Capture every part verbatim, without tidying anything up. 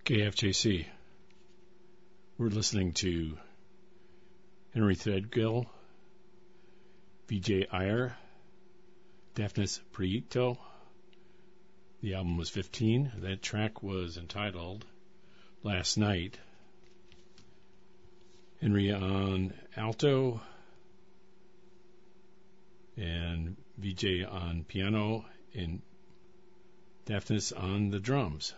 K F J C. We're listening to Henry Threadgill, Vijay Iyer, Daphnis Prieto. The album was fifteen. That track was entitled Last Night. Henry on alto and Vijay on piano and Daphnis on the drums.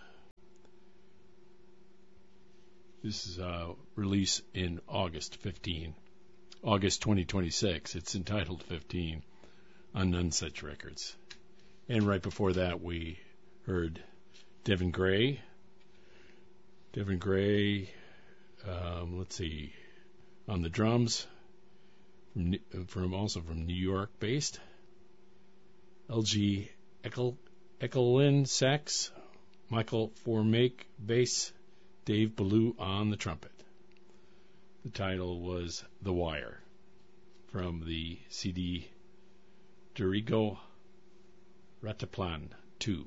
This is a release in August fifteenth, August twenty twenty-six. It's entitled fifteen on None Such Records. And right before that, we heard Devin Gray. Devin Gray, um, let's see, on the drums, from, from also from New York based. L G Eckel, Eckelin sax, Michael Formake bass, Dave Ballou on the trumpet. The title was The Wire, from the C D Dirigo Rataplan two.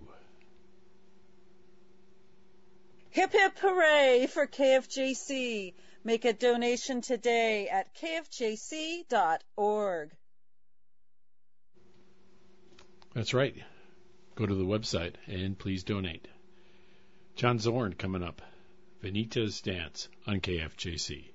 Hip hip hooray for K F J C. Make a donation today at k f j c dot org. That's right. Go to the website and please donate. John Zorn coming up. Vanita's Dance on K F J C.